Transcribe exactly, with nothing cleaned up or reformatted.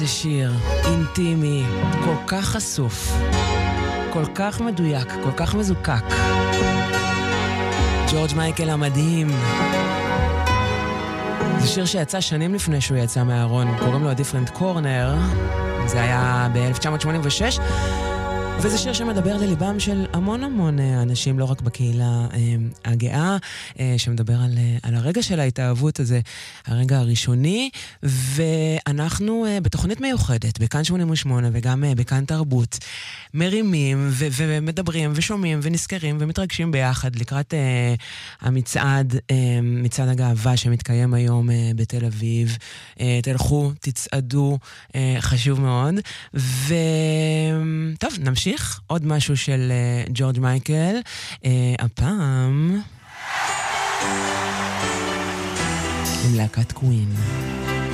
איזה שיר אינטימי, כל כך חשוף, כל כך מדויק, כל כך מזוקק. ג'ורג' מייקל המדהים. זה שיר שיצא שנים לפני שהוא יצא מהארון, קוראים לו A Different Corner. זה היה ב-אלף תשע מאות שמונים ושש. וזה שיר שמדבר לליבם של המון המון אנשים, לא רק בקהילה הגאה, שמדבר על, על הרגע של ההתאהבות הזה, הרגע הראשוני, ואנחנו בתוכנית מיוחדת, בכאן שמונים ושמונה וגם בכאן תרבות, מרימים ו- ומדברים ושומעים ונזכרים ומתרגשים ביחד לקראת uh, המצעד, uh, מצעד הגאווה שמתקיים היום uh, בתל אביב. Uh, תלכו, תצעדו, uh, חשוב מאוד. וטוב, נמשיך. עוד משהו של uh, ג'ורג' מייקל, uh, הפעם עם להקת קווין.